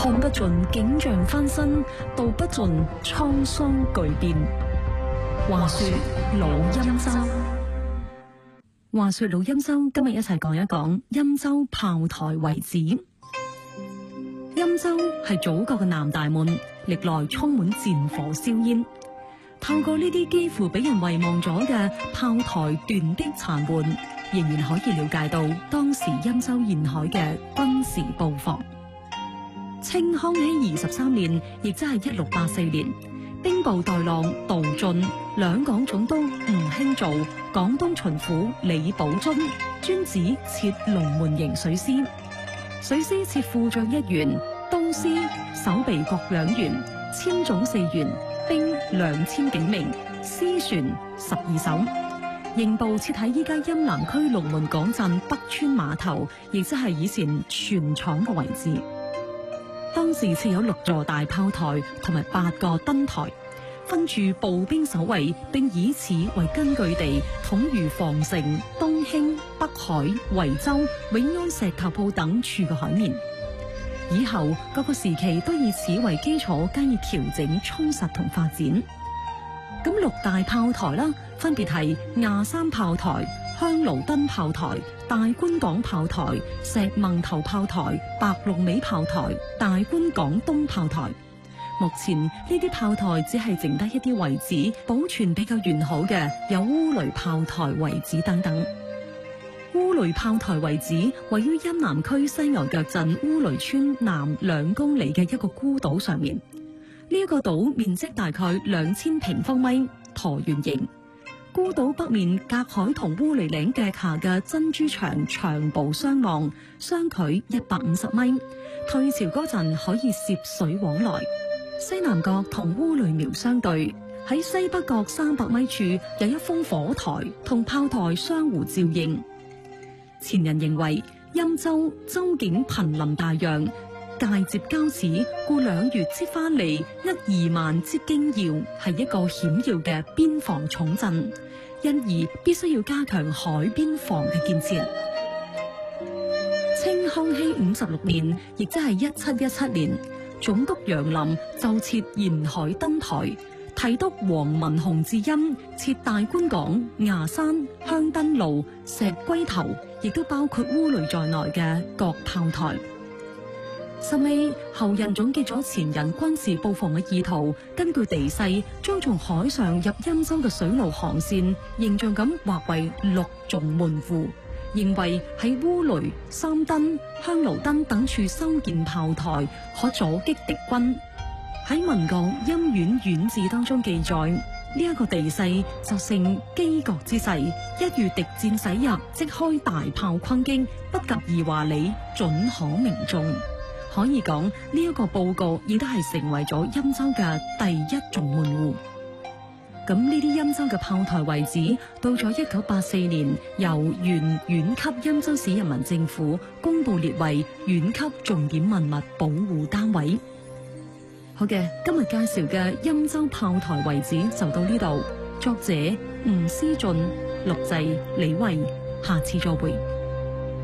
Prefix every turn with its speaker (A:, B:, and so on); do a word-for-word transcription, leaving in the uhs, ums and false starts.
A: 看不盡景象翻新，道不盡滄桑巨變。話說老欽州，話說老欽州，今日一齊講一講欽州炮台遺址。欽州係祖國嘅南大門，歷來充滿戰火硝煙。透過呢啲幾乎俾人遺忘咗嘅炮台斷壁殘垣，仍然可以了解到當時欽州沿海嘅軍事布防。清康熙二十三年，亦即係一六八四年，兵部代郎杜進、兩廣總督吳興造、廣東巡撫李寶遵專旨設龍門營水師，水師設副將一員，都師守備各兩員，千總四員，兵兩千幾名，師船十二艘。營部設喺依家欽南區龍門港鎮北村碼頭，亦即係以前船廠嘅位置。當時設有六座大炮台同埋八個燈台，分駐步兵守衛，並以此為根據地，統御防城、東興、北海、惠州、永安石頭埔等處嘅海面。以後各個時期都以此為基礎加以調整、充實同發展。咁六大炮台啦，分別係亞山炮台、香爐燈炮台、大觀港炮台、石閰頭炮台、白龍尾炮台、大觀港東炮台。目前呢啲炮台只係剩低一啲遺址，保存比較完好嘅有烏雷炮台遺址等等。烏雷炮台遺址位於欽南區西牛腳鎮烏雷村南兩公里嘅一個孤島上面。呢、這、一個島面積大概兩千平方米，橢圓形。孤島北面隔海同烏雷嶺腳下嘅珍珠牆長步相望，相距一百五十米。退潮嗰陣可以涉水往來。西南角同烏雷苗相對，喺西北角三百米處有一峰火台，同炮台相互照應。前人認為欽州州境瀕臨大洋，界接交趾，故兩月之花離，一二萬之京要，係一個險要嘅邊防重鎮，因而必須要加強海邊防嘅建設。清康熙五十六年，亦即係一七一七年，總督楊林就設沿海燈台，提督黃文雄至欽設大觀港、牙山、香燈路、石龜頭，亦都包括烏雷在內嘅各炮台。實尾後人總結咗前人軍事布防嘅意圖，根據地勢將從海上入欽州嘅水路航線形象咁劃為六重門戶，認為喺烏雷、三燈、香爐燈等處修建炮台，可阻擊敵軍。喺民國欽縣縣志當中記載，呢、這、一個地勢就勝羈角之勢，一遇敵戰駛入，即開大炮轟擊，不及二華里，準可命中。可以講呢一個報告亦都係成為咗欽州嘅第一重門戶。咁呢啲欽州嘅炮台遺址，到咗一九八四年，由原縣級欽州市人民政府公布列為縣級重點文物保護單位。好嘅，今日介紹嘅欽州炮台遺址就到呢度。作者吳思俊，錄製李慧，下次再會。